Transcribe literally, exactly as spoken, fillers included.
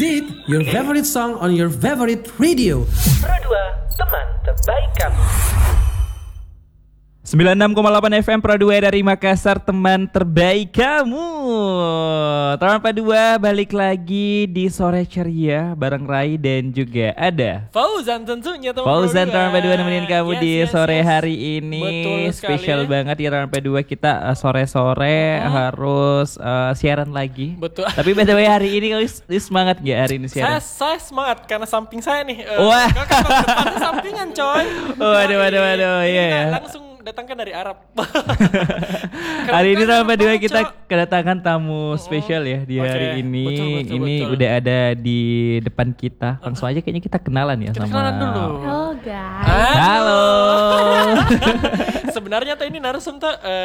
Beat your favorite song on your favorite radio. Pro dua, teman terbaik kamu. sembilan puluh enam koma delapan F M Pro dua dari Makassar, teman terbaik kamu. Teman Pro dua balik lagi di sore ceria bareng Rai dan juga ada Fauzan tentunya teman Fauzan. Pro dua. Teman Pro dua nemenin kamu Yes, di yes, sore yes. hari ini. Betul sekali. Spesial banget ya teman Pro dua, kita uh, sore-sore Hmm. harus uh, siaran lagi. Betul. Tapi by the way hari ini kalian semangat gak hari ini Saya, siaran? saya semangat karena samping saya nih. eh, Wah. kan kan depannya sampingan coy. Waduh, waduh, waduh, Ini iya ya. langsung datangkan dari Arab. Hari ini Keren sama dua banget, kita Cok. kedatangan tamu spesial ya di Oke, hari ini. betul, betul, ini betul. udah ada di depan kita. Langsung aja kayaknya kita kenalan ya Kita sama. kenalan dulu. Halo guys. Halo. Sebenarnya tuh ini narsum tuh eh,